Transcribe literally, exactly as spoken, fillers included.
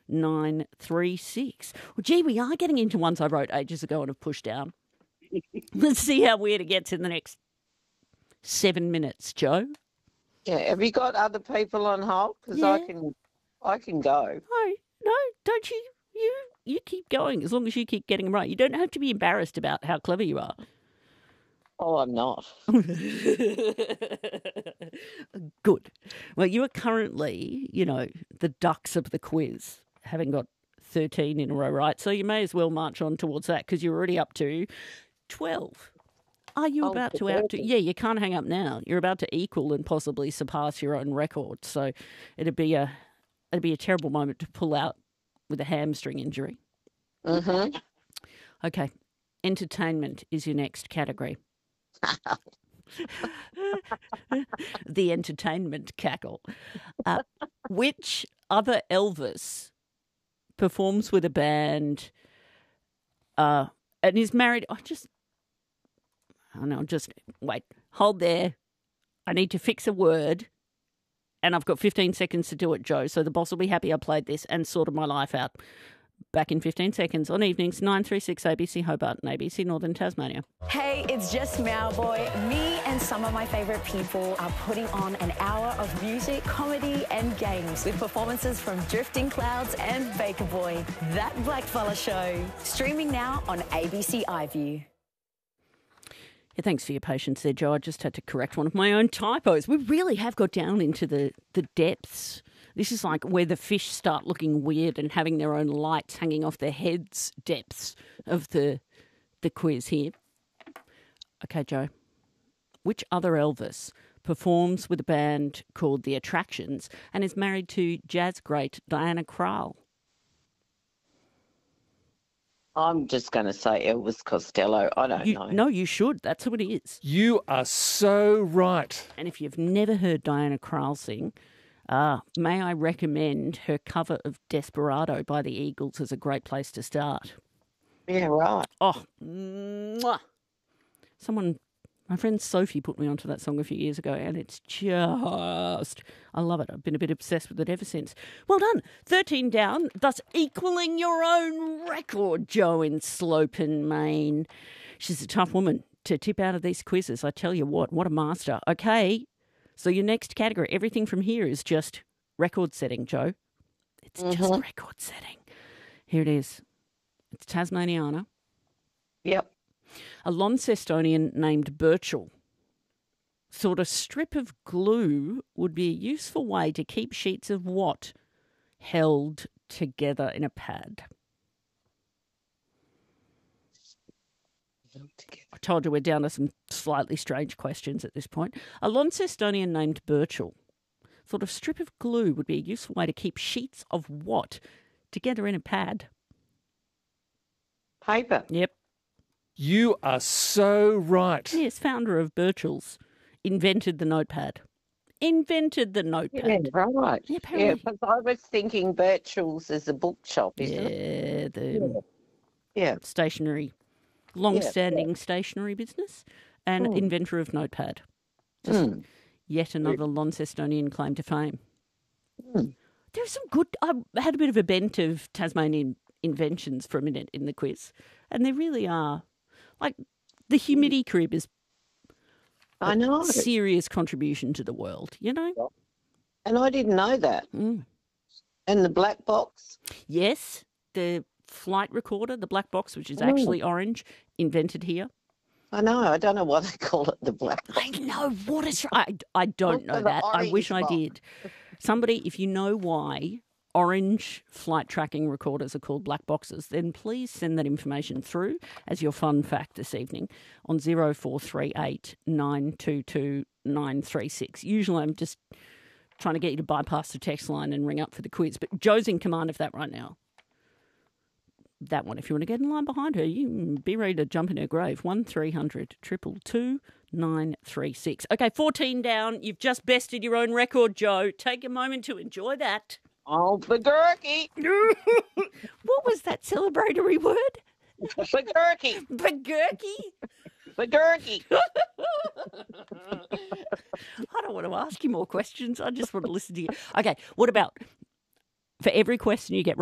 nine three six. Well, gee, we are getting into ones I wrote ages ago and have pushed down. Let's see how weird it gets in the next seven minutes, Joe. Yeah, have you got other people on hold? Because Yeah. I can, I can go. No, no, don't you? You you keep going as long as you keep getting them right. You don't have to be embarrassed about how clever you are. Oh, I'm not. Good. Well, you are currently, you know, the ducks of the quiz, having got thirteen in a row right. So you may as well march on towards that because you're already up to twelve. Are you Oh, about to for out to? thirty. Yeah, you can't hang up now. You're about to equal and possibly surpass your own record. So it'd be a it'd be a terrible moment to pull out with a hamstring injury. Mm-hmm. Okay, entertainment is your next category. The entertainment cackle. Uh, which other Elvis performs with a band uh, and is married? I just, I know, just wait, hold there. I need to fix a word, and I've got fifteen seconds to do it, Joe. So the boss will be happy I played this and sorted my life out. Back in fifteen seconds on evenings, nine three six A B C Hobart and A B C Northern Tasmania. Hey, it's just Boy. Me and some of my favourite people are putting on an hour of music, comedy and games with performances from Drifting Clouds and Baker Boy. That Blackfella Show. Streaming now on A B C iView. Yeah, thanks for your patience there, Joe. I just had to correct one of my own typos. We really have got down into the, the depths. This is like where the fish start looking weird and having their own lights hanging off their heads depths of the the quiz here. Okay, Joe. Which other Elvis performs with a band called The Attractions and is married to jazz great Diana Krall? I'm just going to say Elvis Costello. I don't You, know. no, you should. That's who it is. You are so right. And if you've never heard Diana Krall sing, uh, may I recommend her cover of Desperado by the Eagles as a great place to start. Yeah, right. Oh, mwah. Someone, my friend Sophie put me onto that song a few years ago, and it's just, I love it. I've been a bit obsessed with it ever since. Well done. thirteen down, thus equaling your own record, Joe in Slopen, Maine. She's a tough woman to tip out of these quizzes. I tell you what, what a master. Okay, so your next category, everything from here is just record setting, Joe. It's mm-hmm. just record setting. Here it is. It's Tasmaniana. Yep. A Launcestonian named Birchall thought a strip of glue would be a useful way to keep sheets of what held together in a pad? I told you we're down to some slightly strange questions at this point. A Launcestonian named Birchall thought a strip of glue would be a useful way to keep sheets of what together in a pad? Paper. Yep. You are so right. Yes, founder of Birchall's invented the notepad. Invented the notepad. Yeah, right. Yeah, Yeah, apparently. because I was thinking Birchall's is a bookshop, isn't Yeah, it? the Yeah. stationery, long-standing stationery business and Mm. inventor of notepad. Just Mm. yet another Launcestonian claim to fame. Mm. There's some good... I had a bit of a bent of Tasmanian inventions for a minute in the quiz, and there really are. Like, the humidity crib is I know. a serious contribution to the world, you know? And I didn't know that. Mm. And the black box. Yes, the flight recorder, the black box, which is Mm. actually orange, invented here. I know. I don't know why they call it the black box. I know, what is... I, I don't Look know for the that. I wish I orange did. Somebody, if you know why orange flight tracking recorders are called black boxes, then please send that information through as your fun fact this evening on zero four three eight nine two two nine three six. Usually I'm just trying to get you to bypass the text line and ring up for the quiz, but Joe's in command of that right now. That one, if you want to get in line behind her, you be ready to jump in her grave. one three hundred two two two nine three six. Okay, fourteen down. You've just bested your own record, Joe. Take a moment to enjoy that. Oh, Bagurky. What was that celebratory word? Bagurky. Bagurky? Bagurky. I don't want to ask you more questions. I just want to listen to you. Okay, what about for every question you get